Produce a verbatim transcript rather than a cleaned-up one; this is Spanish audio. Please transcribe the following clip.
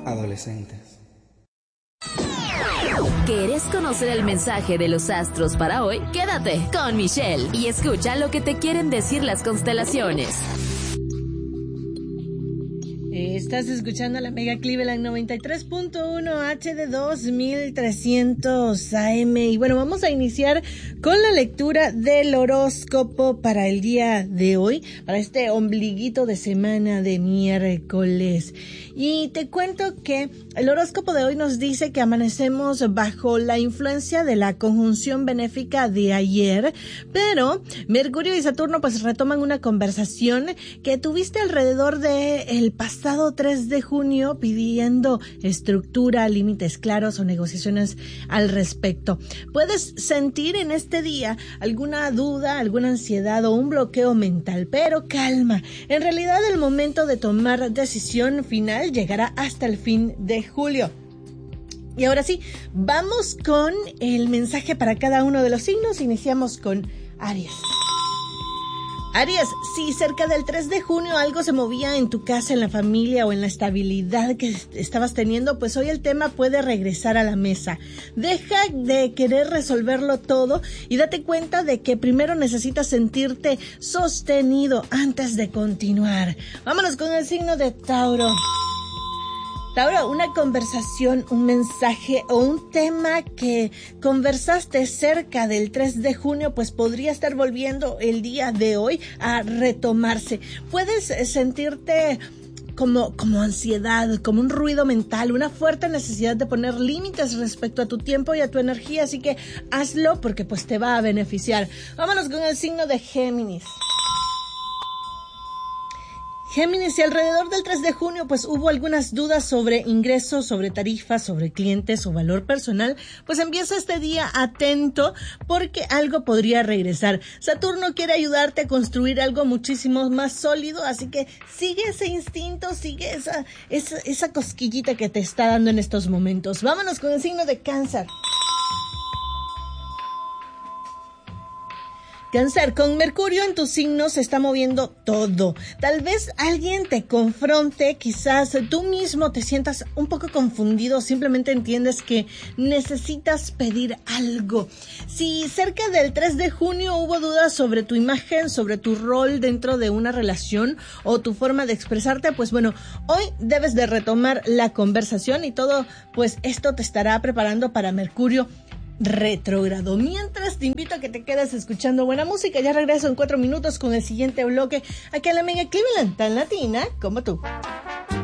adolescentes. ¿Quieres conocer el mensaje de los astros para hoy? Quédate con Michelle y escucha lo que te quieren decir las constelaciones. Estás escuchando la Mega Cleveland noventa y tres punto uno H D dos mil trescientos A M. Y bueno, vamos a iniciar con la lectura del horóscopo para el día de hoy, para este ombliguito de semana de miércoles. Y te cuento que el horóscopo de hoy nos dice que amanecemos bajo la influencia de la conjunción benéfica de ayer, pero Mercurio y Saturno pues retoman una conversación que tuviste alrededor de el pasado tres de junio pidiendo estructura, límites claros o negociaciones al respecto. Puedes sentir en este día alguna duda, alguna ansiedad o un bloqueo mental, pero calma. En realidad el momento de tomar decisión final llegará hasta el fin de julio. Y ahora sí, vamos con el mensaje para cada uno de los signos. Iniciamos con Aries. Aries, si cerca del tres de junio algo se movía en tu casa, en la familia o en la estabilidad que estabas teniendo, pues hoy el tema puede regresar a la mesa. Deja de querer resolverlo todo y date cuenta de que primero necesitas sentirte sostenido antes de continuar. Vámonos con el signo de Tauro. Tauro, una conversación, un mensaje o un tema que conversaste cerca del tres de junio, pues podría estar volviendo el día de hoy a retomarse. Puedes sentirte como, como ansiedad, como un ruido mental, una fuerte necesidad de poner límites respecto a tu tiempo y a tu energía, así que hazlo porque pues te va a beneficiar. Vámonos con el signo de Géminis. Géminis, y alrededor del tres de junio pues hubo algunas dudas sobre ingresos, sobre tarifas, sobre clientes o valor personal, pues empieza este día atento porque algo podría regresar. Saturno quiere ayudarte a construir algo muchísimo más sólido, así que sigue ese instinto, sigue esa, esa, esa cosquillita que te está dando en estos momentos. Vámonos con el signo de Cáncer. Cáncer, con Mercurio en tu signo se está moviendo todo. Tal vez alguien te confronte, quizás tú mismo te sientas un poco confundido, simplemente entiendes que necesitas pedir algo. Si cerca del tres de junio hubo dudas sobre tu imagen, sobre tu rol dentro de una relación o tu forma de expresarte, pues bueno, hoy debes de retomar la conversación y todo, pues esto te estará preparando para Mercurio retrógrado. Mientras te invito a que te quedes escuchando buena música. Ya regreso en cuatro minutos con el siguiente bloque aquí a la Mega Cleveland, tan latina como tú.